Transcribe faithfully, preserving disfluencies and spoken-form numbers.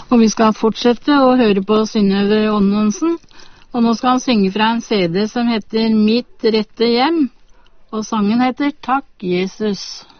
Og vi skal fortsette å høre på Synnøve Aanonsen, og nå skal han synge fra en C D som heter Mitt rette hjem, og sangen heter Takk, Jesus.